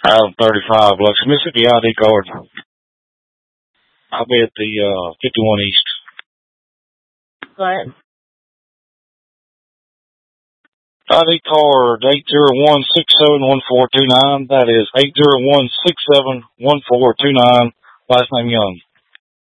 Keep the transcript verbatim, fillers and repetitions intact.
I'm thirty-five, Biloxi, Mississippi I D card. I'll be at the uh, fifty-one East. Go ahead. I D card eight zero one six seven one four two nine. That is eight zero one six seven one four two nine. Last name Young.